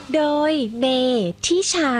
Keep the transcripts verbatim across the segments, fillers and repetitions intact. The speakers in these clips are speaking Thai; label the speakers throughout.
Speaker 1: โดยเบทิชา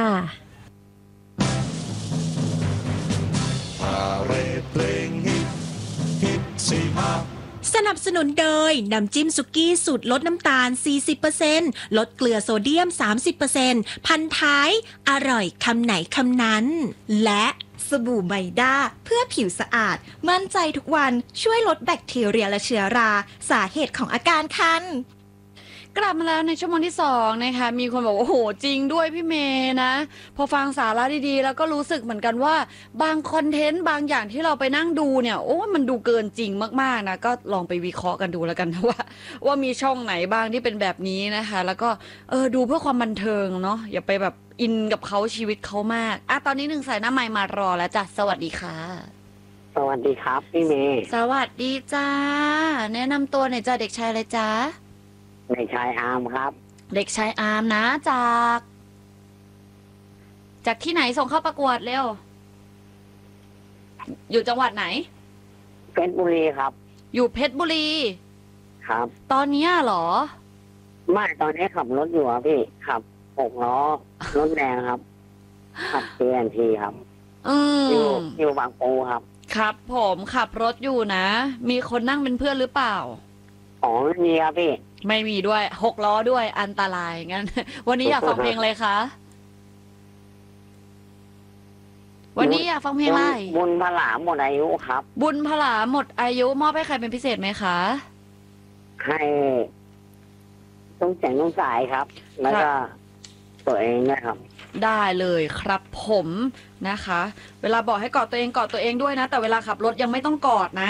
Speaker 1: สนับสนุนโดยน้ำจิ้มสุกี้สูตรลดน้ำตาล สี่สิบเปอร์เซ็นต์ ลดเกลือโซเดียม สามสิบเปอร์เซ็นต์ พันท้ายอร่อยคำไหนคำนั้นและ
Speaker 2: สบู่ไมด้าเพื่อผิวสะอาดมั่นใจทุกวันช่วยลดแบคทีเรียและเชื้อราสาเหตุของอาการคัน
Speaker 3: กลับมาแล้วในชั่วโมงที่สองนะคะมีคนบอกว่าโอ้โหจริงด้วยพี่เมย์นะพอฟังสาระดีๆแล้วก็รู้สึกเหมือนกันว่าบางคอนเทนต์บางอย่างที่เราไปนั่งดูเนี่ยโอ้มันดูเกินจริงมากๆนะก็ลองไปวิเคราะห์กันดูแล้วกันว่าว่ามีช่องไหนบ้างที่เป็นแบบนี้นะคะแล้วก็เออดูเพื่อความบันเทิงเนาะอย่าไปแบบอินกับเขาชีวิตเขามากอ่ะตอนนี้หนึ่งสายหน้าไมค์มารอแล้วจ้ะสวัสดีค่ะ
Speaker 4: สวัสดีครับพี่เมย์
Speaker 3: สวัสดีจ้าแนะนำตัวหน่อยจ้าเด็กชายอะไรจ้า
Speaker 4: เด็กชายอาร์มครับ
Speaker 3: เด็กชายอาร์มนะจาก จากที่ไหนส่งเข้าประกวดเร็วอยู่จังหวัดไหน
Speaker 4: เพชรบุรีครับ
Speaker 3: อยู่เพชรบุรี
Speaker 4: ครับ
Speaker 3: ตอนนี้เหรอ
Speaker 4: ไม่ตอนนี้ขับรถอยู่ครับพี่ขับหกล้อรถแดงครับขับ ที เอ็น ที ครับ
Speaker 3: อืม
Speaker 4: อยู่อยู่บางปูครับ
Speaker 3: ครับผมขับรถอยู่นะมีคนนั่งเป็นเพื่อนหรือเปล่า
Speaker 4: อ๋อไม่มีครับพี่
Speaker 3: ไม่มีด้วยหกล้อด้วยอันตรายงั้นวันนี้อยากฟังเพลงอะไรคะวันนี้อยากฟังเพลงอะไร
Speaker 4: บุญพลาหมดอายุครับ
Speaker 3: บุญพลาหมดอายุมอบให้ใครเป็นพิเศษไหมคะ
Speaker 4: ให้ต้องแจงต้องสายครับแล้วก็ตัวเองนะครับ
Speaker 3: ได้เลยครับผมนะคะ เวลาบอกให้กอดตัวเองกอดตัวเองด้วยนะแต่เวลาขับรถยังไม่ต้องกอดนะ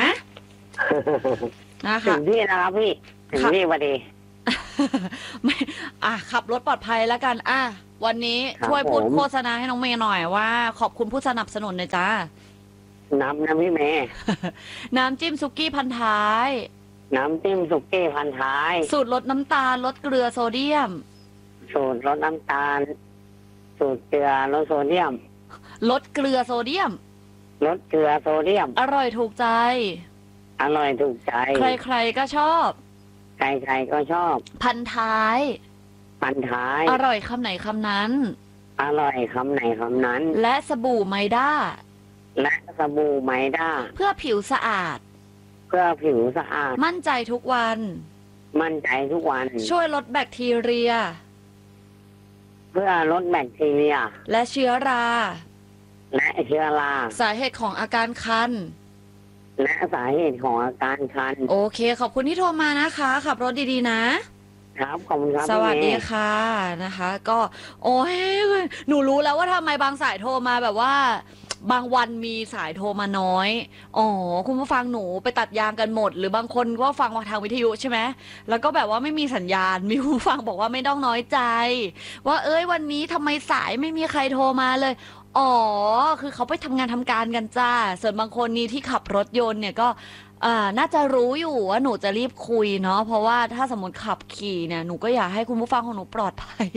Speaker 3: นะคะ
Speaker 4: ถึงที่นะครับพี่ถึงที่พอดี
Speaker 3: ไม่อ่ะขับรถปลอดภัยแล้วกันอ่ะวันนี้ช่วยพูดโฆษณาให้น้องเมย์หน่อยว่าขอบคุณผู้สนับสนุนเลยจ้า
Speaker 4: น้ำน้ำพี่เมย์
Speaker 3: น้ำจิ้มซุกี้พันท้าย
Speaker 4: น้ำจิ้มซุกี้พันท้าย
Speaker 3: สูตรลดน้ำตาลลดเกลือโซเดียม
Speaker 4: สูตรลดน้ำตาลสูตรเกลือลดโซเดียม
Speaker 3: ลดเกลือโซเดียม
Speaker 4: ลดเกลือโซเดียม
Speaker 3: อร่อยถูกใจ
Speaker 4: อร่อยถูกใจ
Speaker 3: ใครๆก็ชอบ
Speaker 4: ใครๆก็ชอบ
Speaker 3: พันท้าย
Speaker 4: พันท้าย
Speaker 3: อร่อยคำไหนคำนั้น
Speaker 4: อร่อยคำไหนคำนั้น
Speaker 3: และสบู่ไมด้า
Speaker 4: และสบู่ไมด้า
Speaker 3: เพื่อผิวสะอาด
Speaker 4: เพื่อผิวสะอาด
Speaker 3: มั่นใจทุกวัน
Speaker 4: มั่นใจทุกวัน
Speaker 3: ช่วยลดแบคทีเรีย
Speaker 4: เพื่อลดแบคทีเรีย
Speaker 3: และเชื้อรา
Speaker 4: และเชื้อรา
Speaker 3: สาเหตุของอาการคัน
Speaker 4: และสาเหตุของอาการคัน
Speaker 3: โอเคขอบคุณที่โทรมานะคะขับรถดีๆนะครับ
Speaker 4: ขอบคุณครับ
Speaker 3: สวัสดีค่ะนะคะก็โอ้ยหนูรู้แล้วว่าทำไมบางสายโทรมาแบบว่าบางวันมีสายโทรมาน้อยอ๋อคุณผู้ฟังหนูไปตัดยางกันหมดหรือบางคนก็ฟังทางวิทยุใช่ไหมแล้วก็แบบว่าไม่มีสัญญาณมีคุณผู้ฟังบอกว่าไม่ต้องน้อยใจว่าเอ้ยวันนี้ทำไมสายไม่มีใครโทรมาเลยอ๋อคือเขาไปทำงานทำการกันจ้าส่วนบางคนนี่ที่ขับรถยนต์เนี่ยก็อ่าน่าจะรู้อยู่ว่าหนูจะรีบคุยเนาะเพราะว่าถ้าสมมติขับขี่เนี่ยหนูก็อยากให้คุณผู้ฟังของหนูปลอดภัย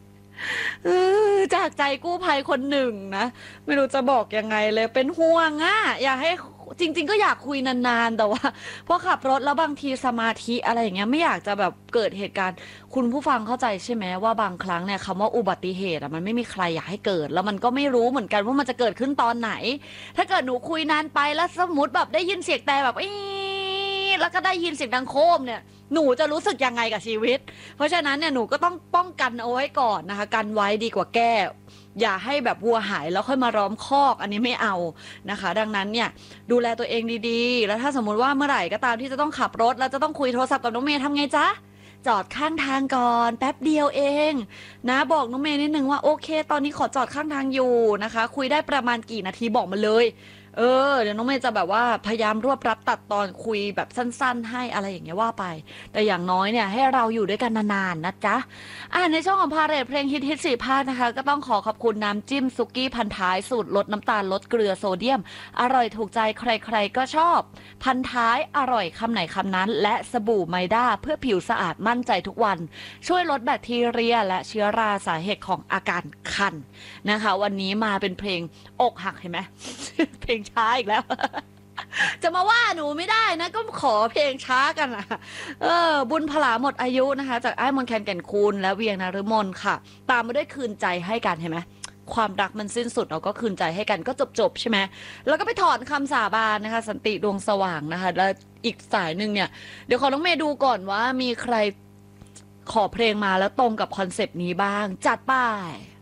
Speaker 3: จากใจกู้ภัยคนหนึ่งนะไม่รู้จะบอกยังไงเลยเป็นห่วงอ่ะอยากให้จริงๆก็อยากคุยนานๆแต่ว่าพอขับรถแล้วบางทีสมาธิอะไรอย่างเงี้ยไม่อยากจะแบบเกิดเหตุการณ์คุณผู้ฟังเข้าใจใช่ไหมว่าบางครั้งเนี่ยคำว่าอุบัติเหตุอ่ะมันไม่มีใครอยากให้เกิดแล้วมันก็ไม่รู้เหมือนกันว่ามันจะเกิดขึ้นตอนไหนถ้าเกิดหนูคุยนานไปแล้วสมมติแบบได้ยินเสียงแต่แบบอีแล้วก็ได้ยินเสียงดังโครมเนี่ยหนูจะรู้สึกยังไงกับชีวิตเพราะฉะนั้นเนี่ยหนูก็ต้องป้องกันเอาไว้ก่อนนะคะกันไว้ดีกว่าแก้อย่าให้แบบวัวหายแล้วค่อยมาล้อมคอกอันนี้ไม่เอานะคะดังนั้นเนี่ยดูแลตัวเองดีๆแล้วถ้าสมมุติว่าเมื่อไหร่ก็ตามที่จะต้องขับรถแล้วจะต้องคุยโทรศัพท์กับน้องเมย์ทำไงจ๊ะจอดข้างทางก่อนแป๊บเดียวเองนะบอกน้องเมย์นิดนึงว่าโอเคตอนนี้ขอจอดข้างทางอยู่นะคะคุยได้ประมาณกี่นาทีบอกมาเลยเออเดี๋ยวน้องเมย์จะแบบว่าพยายามรวบรัดตัดตอนคุยแบบสั้นๆให้อะไรอย่างเงี้ยว่าไปแต่อย่างน้อยเนี่ยให้เราอยู่ด้วยกันนานๆนะจ๊ะอ่าในช่องของพาเรทเพลงฮิตฮิตสี่ภาคนะคะก็ต้องขอขอบคุณน้ำจิ้มซุกี้พันท้ายสูตรลดน้ำตาลลดเกลือโซเดียมอร่อยถูกใจใครๆก็ชอบพันท้ายอร่อยคำไหนคำนั้นและสบู่ไมด้าเพื่อผิวสะอาดมั่นใจทุกวันช่วยลดแบคทีเรียและเชื้อราสาเหตุของอาการคันนะคะวันนี้มาเป็นเพลงอกหักเห็นไหมเพลงช้าอีกแล้วจะมาว่าหนูไม่ได้นะก็ขอเพลงช้ากันอ่ะเออบุญพลาหมดอายุนะคะจากไอ้มนต์แคนแก่นคูณและเวียงนฤมลค่ะตามมาด้วยคืนใจให้กันเห็นไหมความรักมันสิ้นสุดเราก็คืนใจให้กันก็จบๆใช่ไหมแล้วก็ไปถอนคำสาบานนะคะสันติดวงสว่างนะคะแล้วอีกสายหนึ่งเนี่ยเดี๋ยวขอน้องเมย์ดูก่อนว่ามีใครขอเพลงมาแล้วตรงกับคอนเซปต์นี้บ้างจัดไป